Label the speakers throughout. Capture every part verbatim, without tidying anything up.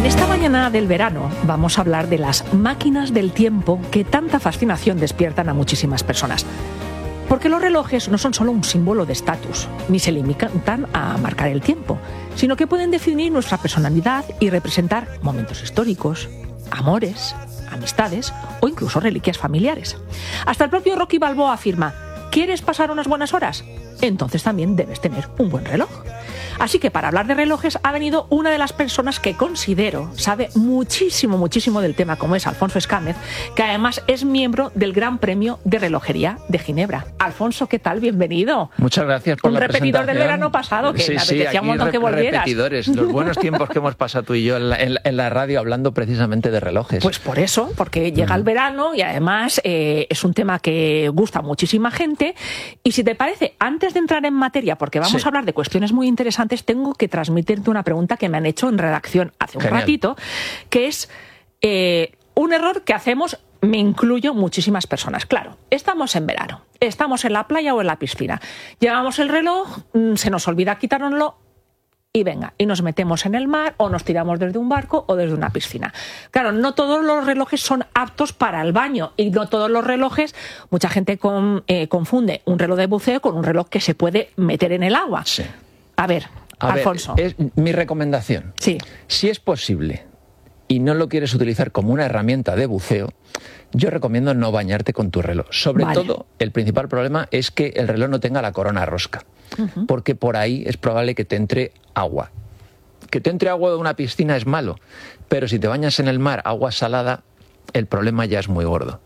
Speaker 1: En esta mañana del verano vamos a hablar de las máquinas del tiempo que tanta fascinación despiertan a muchísimas personas. Porque los relojes no son solo un símbolo de estatus, ni se limitan a marcar el tiempo, sino que pueden definir nuestra personalidad y representar momentos históricos, amores, amistades o incluso reliquias familiares. Hasta el propio Rocky Balboa afirma: ¿quieres pasar unas buenas horas? Entonces también debes tener un buen reloj. Así que para hablar de relojes ha venido una de las personas que considero sabe muchísimo, muchísimo del tema, como es Alfonso Escámez, que además es miembro del Gran Premio de Relojería de Ginebra. Alfonso, ¿qué tal? Bienvenido.
Speaker 2: Muchas gracias por
Speaker 1: un
Speaker 2: la presentación.
Speaker 1: Un repetidor del verano pasado, que
Speaker 2: sí,
Speaker 1: me
Speaker 2: sí,
Speaker 1: apetecía un montón que volvieras.
Speaker 2: Repetidores, los buenos tiempos que hemos pasado tú y yo en la, en, en la radio hablando precisamente de relojes.
Speaker 1: Pues por eso, porque llega mm. el verano y además eh, es un tema que gusta a muchísima gente. Y si te parece, antes de entrar en materia, porque vamos sí. a hablar de cuestiones muy interesantes, tengo que transmitirte una pregunta que me han hecho en redacción hace un
Speaker 2: Genial.
Speaker 1: ratito, que es eh, un error que hacemos, me incluyo, muchísimas personas. Claro, estamos en verano, estamos en la playa o en la piscina, llevamos el reloj, se nos olvida quitárnoslo y venga, y nos metemos en el mar o nos tiramos desde un barco o desde una piscina. Claro, no todos los relojes son aptos para el baño y no todos los relojes, mucha gente con, eh, confunde un reloj de buceo con un reloj que se puede meter en el agua.
Speaker 2: Sí.
Speaker 1: A ver,
Speaker 2: A
Speaker 1: Alfonso.
Speaker 2: Ver, es mi recomendación.
Speaker 1: Sí.
Speaker 2: Si es posible y no lo quieres utilizar como una herramienta de buceo, yo recomiendo no bañarte con tu reloj. Sobre vale. todo, el principal problema es que el reloj no tenga la corona rosca, uh-huh. porque por ahí es probable que te entre agua. Que te entre agua de una piscina es malo, pero si te bañas en el mar, agua salada, el problema ya es muy gordo.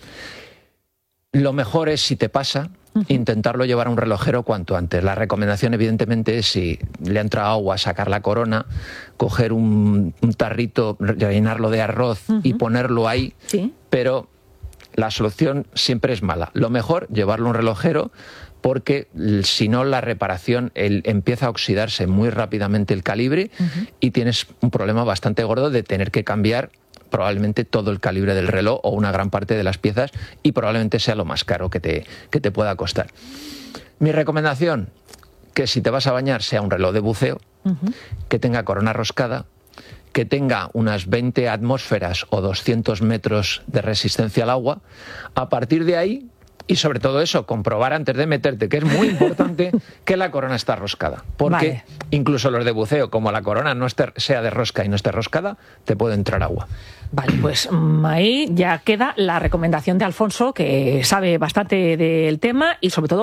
Speaker 2: Lo mejor es, si te pasa, uh-huh. intentarlo llevar a un relojero cuanto antes. La recomendación, evidentemente, es, si le entra agua, sacar la corona, coger un, un tarrito, rellenarlo de arroz uh-huh. y ponerlo ahí,
Speaker 1: ¿Sí?
Speaker 2: pero la solución siempre es mala. Lo mejor, llevarlo a un relojero, porque si no, la reparación el, empieza a oxidarse muy rápidamente el calibre uh-huh. y tienes un problema bastante gordo de tener que cambiar probablemente todo el calibre del reloj o una gran parte de las piezas, y probablemente sea lo más caro que te, que te pueda costar. Mi recomendación, que si te vas a bañar sea un reloj de buceo, uh-huh. que tenga corona roscada, que tenga unas veinte atmósferas o doscientos metros de resistencia al agua. A partir de ahí, y sobre todo eso, comprobar antes de meterte, que es muy importante, que la corona está roscada. Porque vale. incluso los de buceo, como la corona no esté, sea de rosca y no esté roscada, te puede entrar agua.
Speaker 1: Vale, pues ahí ya queda la recomendación de Alfonso, que sabe bastante del tema y sobre todo